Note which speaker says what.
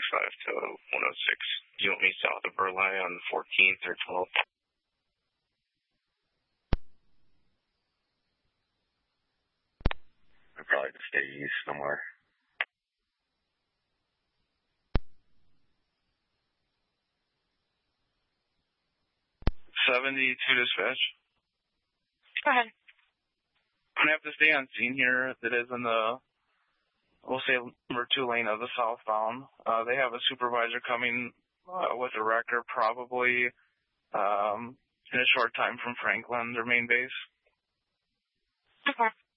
Speaker 1: to 106. Do you want me south of Burleigh on the 14th or 12th? I'd probably just stay east somewhere.
Speaker 2: Dispatch.
Speaker 3: Go ahead.
Speaker 2: I'm going to have to stay on scene here. It is in the, we'll say, number 2 lane of the southbound. They have a supervisor coming with a wrecker probably in a short time from Franklin, their main base.
Speaker 3: Okay.